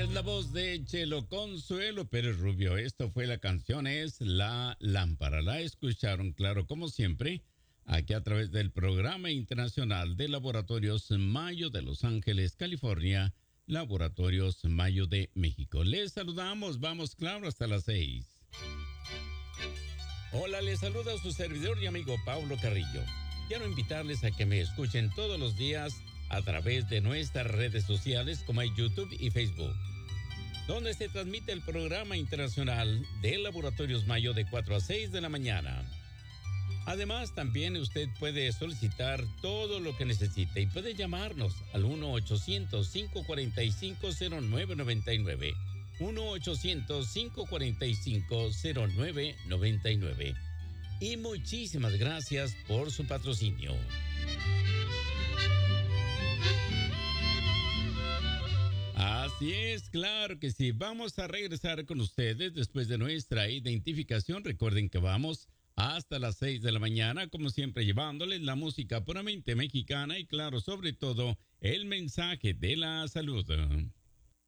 es la voz de Chelo Consuelo Pérez Rubio. Esto fue la canción, es La Lámpara. La escucharon, claro, como siempre, aquí a través del Programa Internacional de Laboratorios Mayo de Los Ángeles, California, Laboratorios Mayo de México. Les saludamos, vamos, claro, hasta las 6. Hola, les saluda su servidor y amigo Pablo Carrillo. Quiero invitarles a que me escuchen todos los días a través de nuestras redes sociales como YouTube y Facebook, donde se transmite el Programa Internacional de Laboratorios Mayo de 4 a 6 de la mañana. Además, también usted puede solicitar todo lo que necesite y puede llamarnos al 1-800-545-0999. 1-800-545-0999. Y muchísimas gracias por su patrocinio. Así es, claro que sí. Vamos a regresar con ustedes después de nuestra identificación. Recuerden que vamos hasta las 6 de la mañana, como siempre, llevándoles la música puramente mexicana y, claro, sobre todo, el mensaje de la salud.